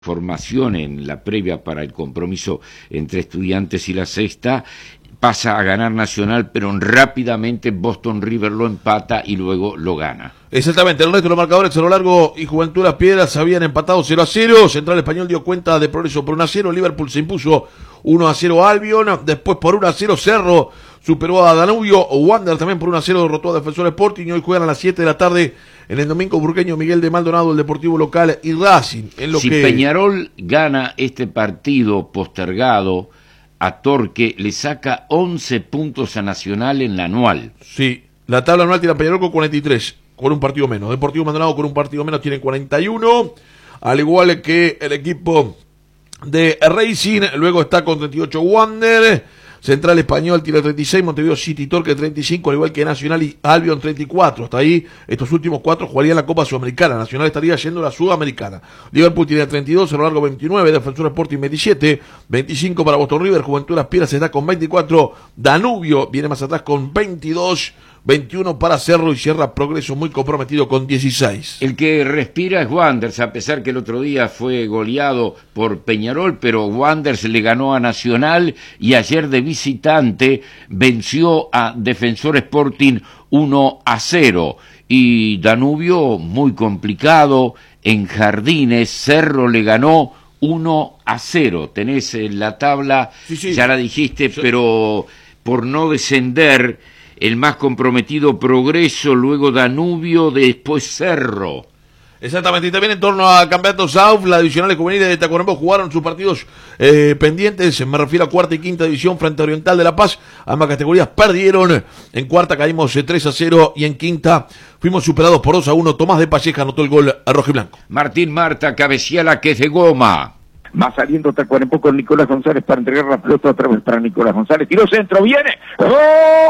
formación en la previa para el compromiso entre Estudiantes y la Sexta, pasa a ganar Nacional, pero rápidamente Boston River lo empata y luego lo gana. Exactamente, el resto de los marcadores, Cerro Largo y Juventud Las Piedras habían empatado 0-0, Central Español dio cuenta de progreso por 1-0, Liverpool se impuso 1-0 a Albion, después por 1-0 Cerro superó a Danubio, Wander también por 1-0 derrotó a Defensor Sporting y hoy juegan a las 7 de la tarde en el Domingo Burqueño Miguel de Maldonado, el Deportivo Local y Racing. Si Peñarol gana este partido postergado, a Torque le saca 11 puntos a Nacional en la anual. Sí, la tabla anual tiene a Peñarol con 43, con un partido menos. Deportivo Maldonado con un partido menos tiene 41, al igual que el equipo de Racing, luego está con 38 Wander, Central Español tiene 36, Montevideo City Torque 35, al igual que Nacional y Albion 34. Hasta ahí, estos últimos cuatro jugarían la Copa Sudamericana. Nacional estaría yendo a la Sudamericana. Liverpool tiene 32, Cerro Largo 29, Defensor Sporting 27, 25 para Boston River, Juventud Las Piedras está con 24, Danubio viene más atrás con 22, 21 para Cerro y cierra Progreso muy comprometido con 16. El que respira es Wanderers, a pesar que el otro día fue goleado por Peñarol, pero Wanderers le ganó a Nacional y ayer de visitante venció a Defensor Sporting 1-0. Y Danubio muy complicado en Jardines, Cerro le ganó 1-0. Tenés en la tabla, sí. Ya la dijiste, sí. Pero por no descender, el más comprometido Progreso, luego Danubio, después Cerro. Exactamente, y también en torno a Campeonato South, la divisional juvenil de Tacuarembó jugaron sus partidos pendientes, me refiero a cuarta y quinta división frente a Oriental de La Paz, ambas categorías perdieron, en cuarta caímos 3-0 y en quinta fuimos superados por 2-1, Tomás de Palleja anotó el gol a rojiblanco. Martín Marta cabecea la que es de goma. Va saliendo Tacuarembó con Nicolás González para entregar la pelota otra vez para Nicolás González, tiró centro, viene, ¡gol!